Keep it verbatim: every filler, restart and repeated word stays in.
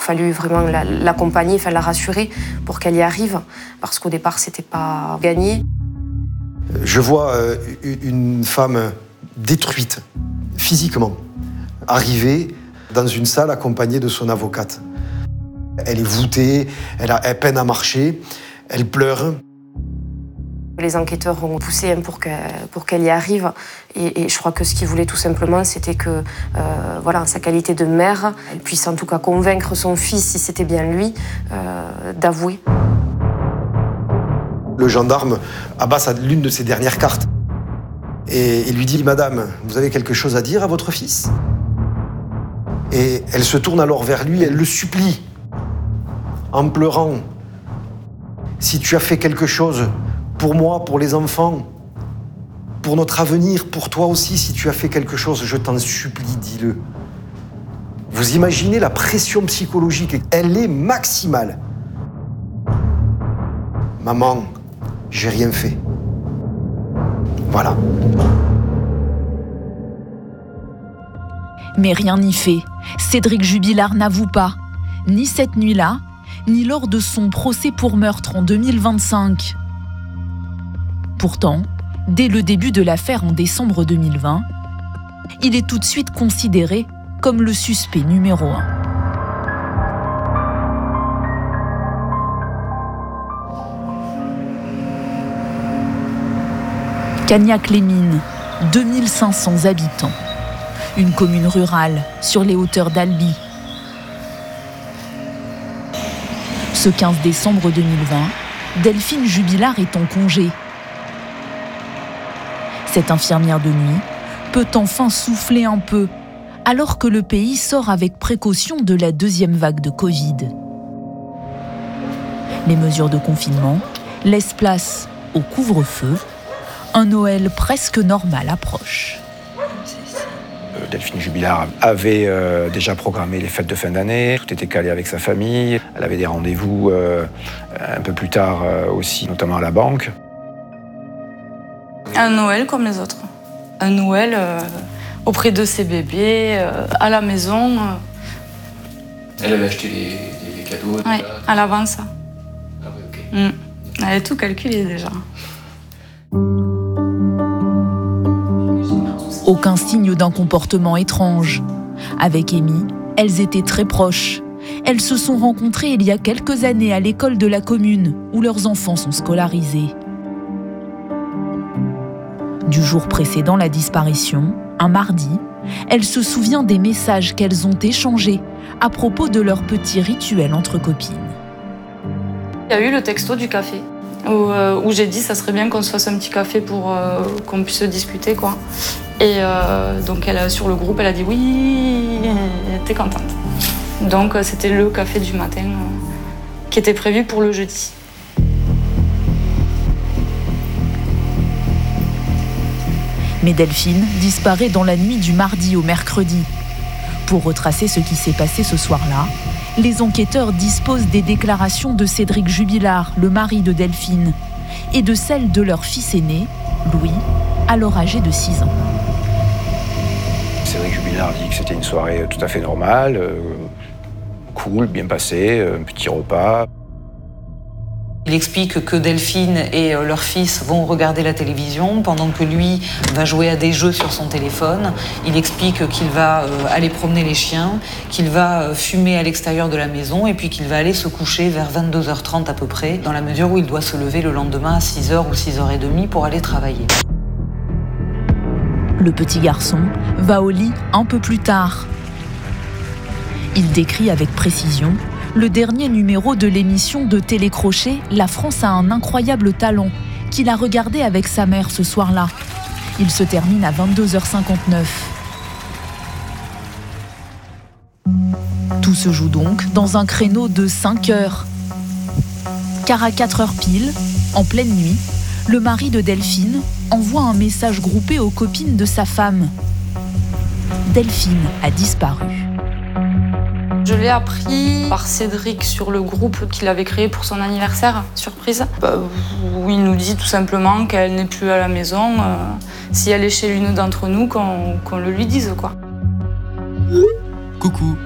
fallu vraiment l'accompagner, enfin la rassurer pour qu'elle y arrive, parce qu'au départ, c'était pas gagné. Je vois une femme détruite, physiquement, arriver dans une salle accompagnée de son avocate. Elle est voûtée, elle a elle peine à marcher, elle pleure. Les enquêteurs ont poussé pour qu'elle, pour qu'elle y arrive. Et, et je crois que ce qu'ils voulaient tout simplement, c'était que, euh, voilà, en sa qualité de mère, elle puisse en tout cas convaincre son fils, si c'était bien lui, euh, d'avouer. Le gendarme abasse l'une de ses dernières cartes et il lui dit « Madame, vous avez quelque chose à dire à votre fils ?» Et elle se tourne alors vers lui, elle le supplie, en pleurant. « Si tu as fait quelque chose pour moi, pour les enfants, pour notre avenir, pour toi aussi, si tu as fait quelque chose, je t'en supplie, dis-le. » Vous imaginez la pression psychologique, elle est maximale. « Maman, j'ai rien fait. » Voilà. Mais rien n'y fait. Cédric Jubilard n'avoue pas, ni cette nuit-là, ni lors de son procès pour meurtre en deux mille vingt-cinq. Pourtant, dès le début de l'affaire en décembre deux mille vingt, il est tout de suite considéré comme le suspect numéro un. Cagnac-les-Mines, deux mille cinq cents habitants. Une commune rurale sur les hauteurs d'Albi. Ce quinze décembre deux mille vingt, Delphine Jubilard est en congé. Cette infirmière de nuit peut enfin souffler un peu, alors que le pays sort avec précaution de la deuxième vague de Covid. Les mesures de confinement laissent place au couvre-feu. Un Noël presque normal approche. Delphine Jubilard avait euh, déjà programmé les fêtes de fin d'année, tout était calé avec sa famille, elle avait des rendez-vous euh, un peu plus tard euh, aussi, notamment à la banque. Un Noël comme les autres. Un Noël euh, auprès de ses bébés, euh, à la maison. Euh. Elle avait acheté les, les, les cadeaux. Oui, à l'avance. Ah oui, ok. Mmh. Elle avait tout calculé déjà. Aucun signe d'un comportement étrange. Avec Amy, elles étaient très proches. Elles se sont rencontrées il y a quelques années à l'école de la commune, où leurs enfants sont scolarisés. Du jour précédant la disparition, un mardi, elle se souvient des messages qu'elles ont échangés à propos de leur petit rituel entre copines. Il y a eu le texto du café, où, euh, où j'ai dit ça serait bien qu'on se fasse un petit café pour euh, qu'on puisse discuter, quoi. Et euh, donc elle, sur le groupe, elle a dit oui, elle était contente. Donc c'était le café du matin euh, qui était prévu pour le jeudi. Mais Delphine disparaît dans la nuit du mardi au mercredi. Pour retracer ce qui s'est passé ce soir-là, les enquêteurs disposent des déclarations de Cédric Jubilard, le mari de Delphine, et de celles de leur fils aîné, Louis, alors âgé de six ans. Cédric Jubilard dit que c'était une soirée tout à fait normale, euh, cool, bien passée, un petit repas. Il explique que Delphine et leur fils vont regarder la télévision pendant que lui va jouer à des jeux sur son téléphone. Il explique qu'il va aller promener les chiens, qu'il va fumer à l'extérieur de la maison et puis qu'il va aller se coucher vers vingt-deux heures trente à peu près, dans la mesure où il doit se lever le lendemain à six heures ou six heures trente pour aller travailler. Le petit garçon va au lit un peu plus tard. Il décrit avec précision le dernier numéro de l'émission de télécrochet « La France a un incroyable talent » qu'il a regardé avec sa mère ce soir-là. Il se termine à vingt-deux heures cinquante-neuf. Tout se joue donc dans un créneau de cinq heures. Car à quatre heures pile, en pleine nuit, le mari de Delphine envoie un message groupé aux copines de sa femme. Delphine a disparu. Je l'ai appris par Cédric sur le groupe qu'il avait créé pour son anniversaire, surprise, bah, où il nous dit tout simplement qu'elle n'est plus à la maison. Euh, si elle est chez l'une d'entre nous, qu'on qu'on le lui dise, quoi. Coucou,